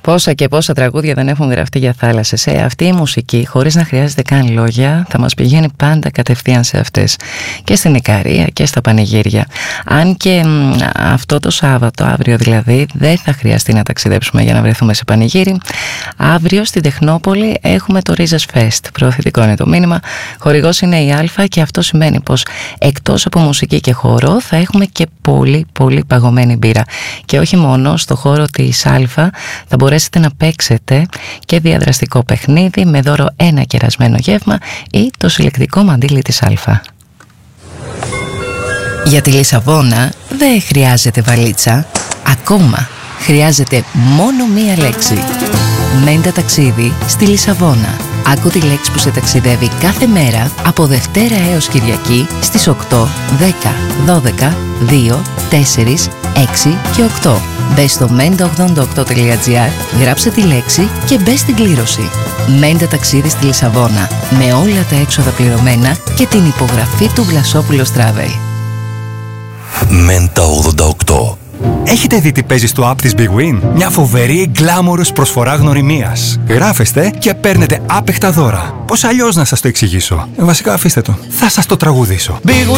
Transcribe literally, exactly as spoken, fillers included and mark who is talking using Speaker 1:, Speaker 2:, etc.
Speaker 1: Πόσα και πόσα τραγούδια δεν έχουν γραφτεί για θάλασσες. Ε, αυτή η μουσική, χωρίς να χρειάζεται καν λόγια, θα μας πηγαίνει πάντα κατευθείαν σε αυτές. Και στην Ικαρία και στα πανηγύρια. Αν και μ, αυτό το Σάββατο, αύριο δηλαδή, δεν θα χρειαστεί να ταξιδέψουμε για να βρεθούμε σε πανηγύρι. Αύριο στην Τεχνόπολη έχουμε το Ρίζας Fest. Προωθητικό είναι το μήνυμα. Χορηγός είναι η Α και αυτό σημαίνει πως εκτός από μουσική και χώρο θα έχουμε και πολύ πολύ παγωμένη μπύρα. Και όχι μόνο στο χώρο της Α θα μπορέσετε να παίξετε και διαδραστικό παιχνίδι με δώρο ένα κερασμένο γεύμα ή το συλλεκτικό μαντίλι της Α. Για τη Λισαβόνα δεν χρειάζεται βαλίτσα. Ακόμα χρειάζεται μόνο μία λέξη. Μέντα ταξίδι στη Λισαβόνα. Άκου τη λέξη που σε ταξιδεύει κάθε μέρα από Δευτέρα έως Κυριακή στις οκτώ, δέκα, δώδεκα, δύο, τέσσερα, έξι και οκτώ. Μπες στο μέντα ογδόντα οκτώ τελεία τζι άρ, γράψε τη λέξη και μπες στην κλήρωση. Μέντα ταξίδι στη Λισαβόνα, με όλα τα έξοδα πληρωμένα και την υπογραφή του Βλασόπουλος Travel.
Speaker 2: Μέντα ογδόντα οκτώ.
Speaker 3: Έχετε δει τι παίζει στο app της Big Win? Μια φοβερή γκλάμορος προσφορά γνωριμίας. Γράφεστε και παίρνετε άπεχτα δώρα. Πώς αλλιώς να σας το εξηγήσω? Ε, βασικά αφήστε το. Θα σας το τραγουδήσω. Big